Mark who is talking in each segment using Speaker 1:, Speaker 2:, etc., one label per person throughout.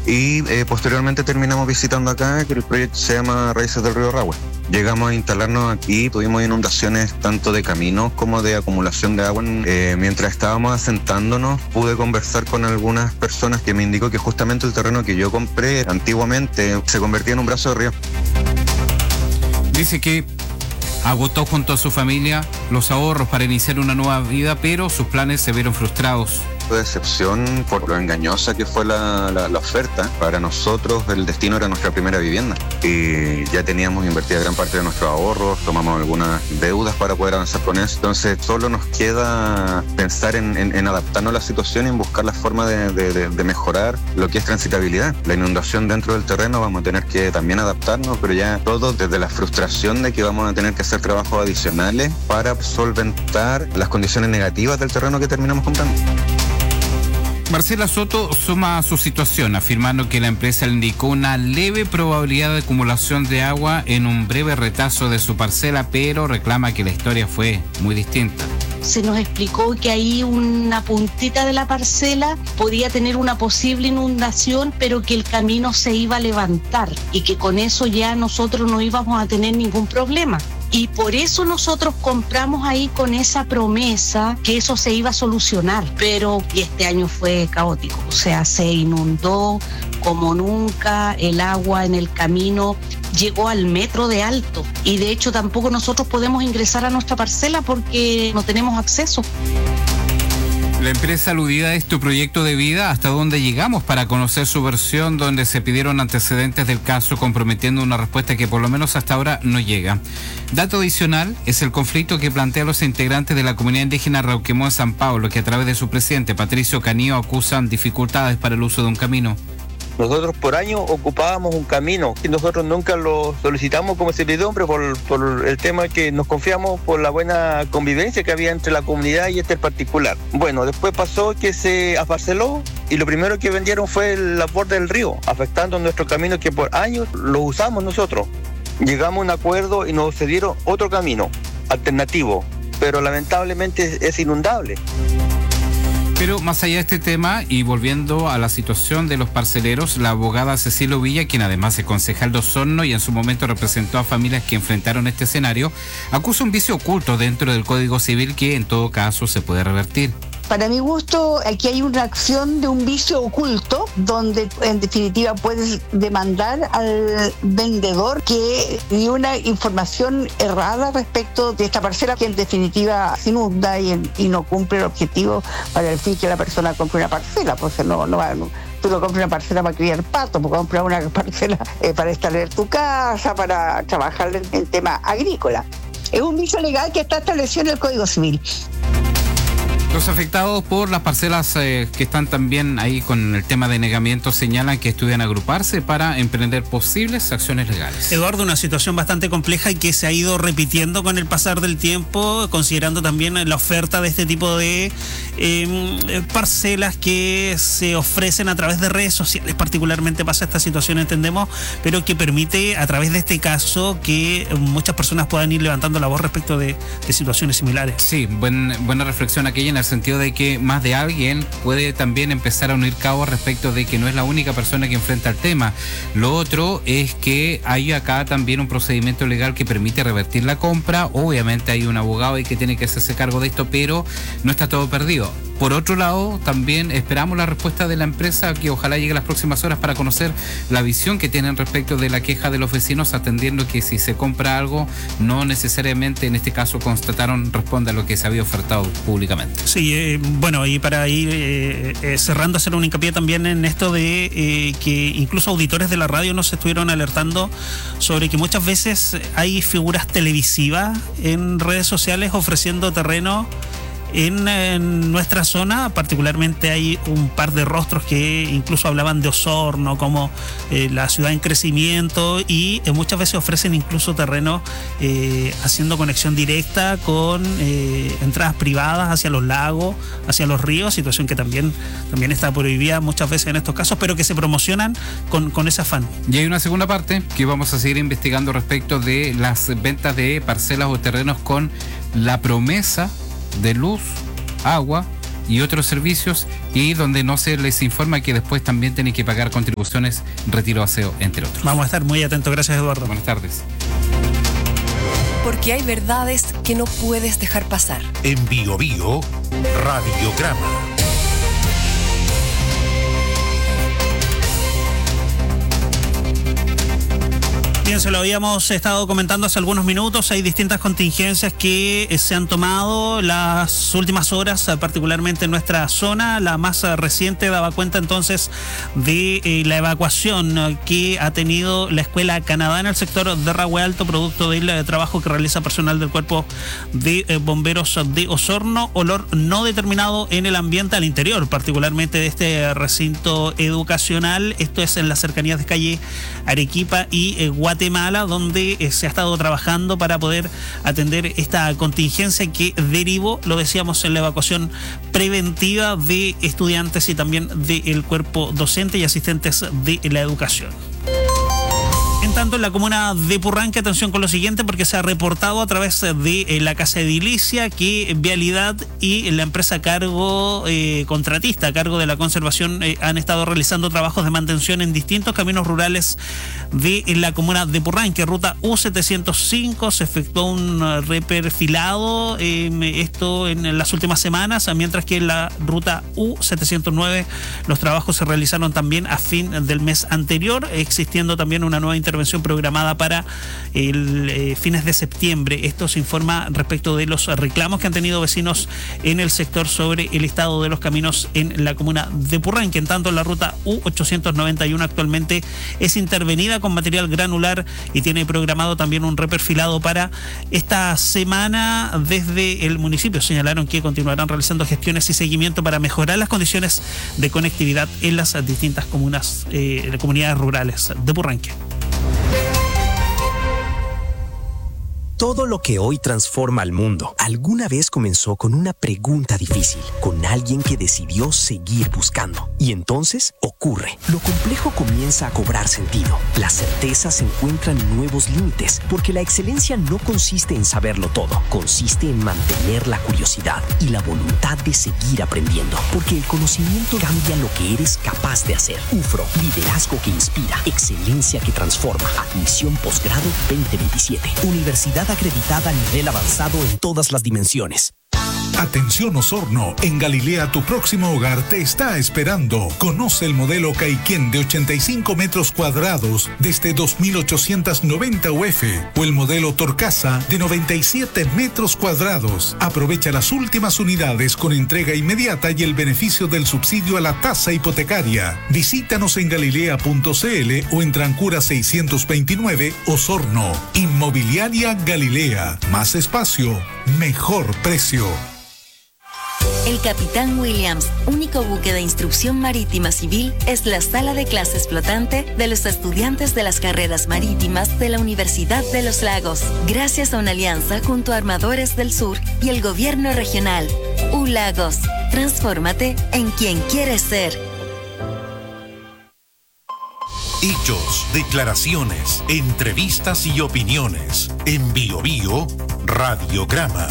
Speaker 1: y posteriormente terminamos visitando acá, que el proyecto se llama Raíces del Río Rahue. Llegamos a instalarnos aquí, tuvimos inundaciones tanto de caminos como de acumulación de agua. Mientras estábamos asentándonos, pude conversar con algunas personas que me indicó que justamente el terreno que yo compré antiguamente se convertía en un brazo de río.
Speaker 2: Dice que agotó junto a su familia los ahorros para iniciar una nueva vida, pero sus planes se vieron frustrados.
Speaker 1: De decepción por lo engañosa que fue la oferta. Para nosotros el destino era nuestra primera vivienda y ya teníamos invertida gran parte de nuestros ahorros, tomamos algunas deudas para poder avanzar con eso. Entonces solo nos queda pensar en adaptarnos a la situación y en buscar la forma de mejorar lo que es transitabilidad. La inundación dentro del terreno vamos a tener que también adaptarnos, pero ya todo desde la frustración de que vamos a tener que hacer trabajos adicionales para solventar las condiciones negativas del terreno que terminamos comprando.
Speaker 2: Marcela Soto suma su situación, afirmando que la empresa le indicó una leve probabilidad de acumulación de agua en un breve retazo de su parcela, pero reclama que la historia fue muy distinta.
Speaker 3: Se nos explicó que ahí una puntita de la parcela podía tener una posible inundación, pero que el camino se iba a levantar y que con eso ya nosotros no íbamos a tener ningún problema. Y por eso nosotros compramos ahí con esa promesa que eso se iba a solucionar. Pero este año fue caótico, o sea, se inundó como nunca, el agua en el camino llegó al metro de alto y de hecho tampoco nosotros podemos ingresar a nuestra parcela porque no tenemos acceso.
Speaker 2: La empresa aludida es Tu Proyecto de Vida, hasta donde llegamos para conocer su versión, donde se pidieron antecedentes del caso, comprometiendo una respuesta que por lo menos hasta ahora no llega. Dato adicional es el conflicto que plantean los integrantes de la comunidad indígena Rauquemó en San Pablo, que a través de su presidente Patricio Canío acusan dificultades para el uso de un camino.
Speaker 4: Nosotros por año ocupábamos un camino y nosotros nunca lo solicitamos como servidumbre por el tema que nos confiamos por la buena convivencia que había entre la comunidad y este particular. Bueno, después pasó que se aparceló y lo primero que vendieron fue la borda del río, afectando nuestro camino que por años lo usamos nosotros. Llegamos a un acuerdo y nos cedieron otro camino alternativo, pero lamentablemente es inundable.
Speaker 2: Pero más allá de este tema y volviendo a la situación de los parceleros, la abogada Cecilia Villa, quien además es concejal de Osorno y en su momento representó a familias que enfrentaron este escenario, acusa un vicio oculto dentro del Código Civil que en todo caso se puede revertir.
Speaker 5: Para mi gusto, aquí hay una acción de un vicio oculto donde en definitiva puedes demandar al vendedor que dio una información errada respecto de esta parcela que en definitiva se inunda y no cumple el objetivo para el fin que la persona compre una parcela, porque tú no compras una parcela para criar patos, porque compras una parcela para establecer tu casa, para trabajar en tema agrícola. Es un vicio legal que está establecido en el Código Civil.
Speaker 2: Los afectados por las parcelas que están también ahí con el tema de negamiento señalan que estudian agruparse para emprender posibles acciones legales.
Speaker 6: Eduardo, una situación bastante compleja y que se ha ido repitiendo con el pasar del tiempo, considerando también la oferta de este tipo de parcelas que se ofrecen a través de redes sociales. Particularmente pasa esta situación, entendemos, pero que permite a través de este caso que muchas personas puedan ir levantando la voz respecto de situaciones similares.
Speaker 2: Sí, buena reflexión aquella en el sentido de que más de alguien puede también empezar a unir cabos respecto de que no es la única persona que enfrenta el tema. Lo otro es que hay acá también un procedimiento legal que permite revertir la compra. Obviamente hay un abogado ahí que tiene que hacerse cargo de esto, pero no está todo perdido. Por otro lado, también esperamos la respuesta de la empresa, que ojalá llegue en las próximas horas para conocer la visión que tienen respecto de la queja de los vecinos, atendiendo que si se compra algo, no necesariamente en este caso constataron responde a lo que se había ofertado públicamente.
Speaker 6: Sí, bueno, y para ir cerrando, hacer un hincapié también en esto de que incluso auditores de la radio nos estuvieron alertando sobre que muchas veces hay figuras televisivas en redes sociales ofreciendo terreno en nuestra zona. Particularmente hay un par de rostros que incluso hablaban de Osorno como la ciudad en crecimiento y muchas veces ofrecen incluso terreno haciendo conexión directa con entradas privadas hacia los lagos, hacia los ríos, situación que también está prohibida muchas veces en estos casos, pero que se promocionan con ese afán.
Speaker 2: Y hay una segunda parte que vamos a seguir investigando respecto de las ventas de parcelas o terrenos con la promesa de luz, agua y otros servicios, y donde no se les informa que después también tienen que pagar contribuciones, retiro aseo, entre otros.
Speaker 6: Vamos a estar muy atentos. Gracias, Eduardo.
Speaker 2: Buenas tardes.
Speaker 7: Porque hay verdades que no puedes dejar pasar.
Speaker 8: En Bio Bio, Radiograma.
Speaker 6: Bien, se lo habíamos estado comentando hace algunos minutos. Hay distintas contingencias que se han tomado las últimas horas, particularmente en nuestra zona. La más reciente daba cuenta entonces de la evacuación que ha tenido la Escuela Canadá en el sector de Rahue Alto, producto del trabajo que realiza personal del Cuerpo de Bomberos de Osorno. Olor no determinado en el ambiente al interior, particularmente de este recinto educacional. Esto es en las cercanías de calle Arequipa y Guatemala, donde se ha estado trabajando para poder atender esta contingencia que derivó, lo decíamos, en la evacuación preventiva de estudiantes y también del cuerpo docente y asistentes de la educación. En tanto, en la comuna de Purranque, atención con lo siguiente, porque se ha reportado a través de la Casa Edilicia que Vialidad y la empresa contratista a cargo de la conservación han estado realizando trabajos de mantención en distintos caminos rurales de la comuna de Purranque. Ruta U705 se efectuó un reperfilado, esto en las últimas semanas, mientras que en la ruta U709 los trabajos se realizaron también a fin del mes anterior, existiendo también una nueva intervención programada para el fines de septiembre. Esto se informa respecto de los reclamos que han tenido vecinos en el sector sobre el estado de los caminos en la comuna de Purranque. En tanto, la ruta U891 actualmente es intervenida con material granular y tiene programado también un reperfilado para esta semana. Desde el municipio señalaron que continuarán realizando gestiones y seguimiento para mejorar las condiciones de conectividad en las distintas comunidades rurales de Purranque.
Speaker 9: Todo lo que hoy transforma al mundo alguna vez comenzó con una pregunta difícil, con alguien que decidió seguir buscando. Y entonces ocurre. Lo complejo comienza a cobrar sentido. Las certezas encuentran nuevos límites, porque la excelencia no consiste en saberlo todo, consiste en mantener la curiosidad y la voluntad de seguir aprendiendo, porque el conocimiento cambia lo que eres capaz de hacer. UFRO, liderazgo que inspira, excelencia que transforma. Admisión posgrado 2027. Universidad acreditada a nivel avanzado en todas las dimensiones.
Speaker 8: Atención Osorno, en Galilea tu próximo hogar te está esperando. Conoce el modelo Caiquén de 85 metros cuadrados desde 2.890 UF o el modelo Torcasa de 97 metros cuadrados. Aprovecha las últimas unidades con entrega inmediata y el beneficio del subsidio a la tasa hipotecaria. Visítanos en galilea.cl o en Trancura 629 Osorno. Inmobiliaria Galilea. Más espacio, mejor precio.
Speaker 10: El Capitán Williams, único buque de instrucción marítima civil, es la sala de clases flotante de los estudiantes de las carreras marítimas de la Universidad de los Lagos, gracias a una alianza junto a Armadores del Sur y el gobierno regional. ULagos, transfórmate en quien quieres ser.
Speaker 8: Hechos, declaraciones, entrevistas y opiniones. En Bio Bio, Radiograma.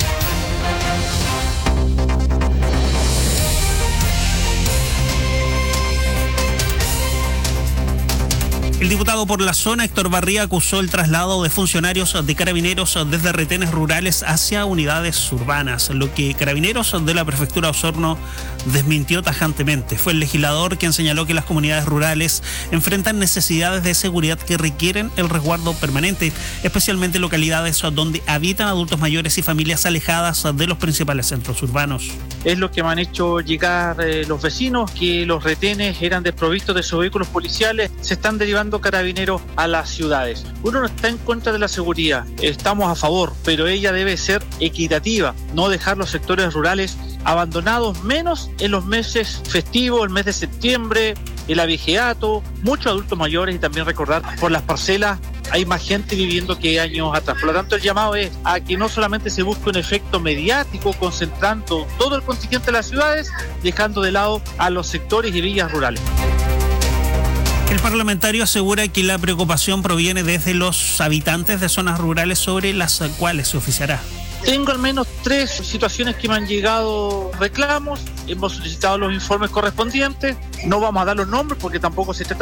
Speaker 6: El diputado por la zona, Héctor Barría, acusó el traslado de funcionarios de Carabineros desde retenes rurales hacia unidades urbanas, lo que Carabineros de la Prefectura de Osorno desmintió tajantemente. Fue el legislador quien señaló que las comunidades rurales enfrentan necesidades de seguridad que requieren el resguardo permanente, especialmente en localidades donde habitan adultos mayores y familias alejadas de los principales centros urbanos.
Speaker 11: Es lo que me han hecho llegar los vecinos, que los retenes eran desprovistos de sus vehículos policiales, se están derivando Carabineros a las ciudades. Uno no está en contra de la seguridad, estamos a favor, pero ella debe ser equitativa, no dejar los sectores rurales abandonados, menos en los meses festivos, el mes de septiembre, el avigeato, muchos adultos mayores, y también recordar, por las parcelas hay más gente viviendo que años atrás. Por lo tanto, el llamado es a que no solamente se busque un efecto mediático concentrando todo el contingente de las ciudades, dejando de lado a los sectores y villas rurales.
Speaker 6: El parlamentario asegura que la preocupación proviene desde los habitantes de zonas rurales sobre las cuales se oficiará.
Speaker 11: Tengo al menos 3 situaciones que me han llegado reclamos, hemos solicitado los informes correspondientes, no vamos a dar los nombres porque tampoco se trata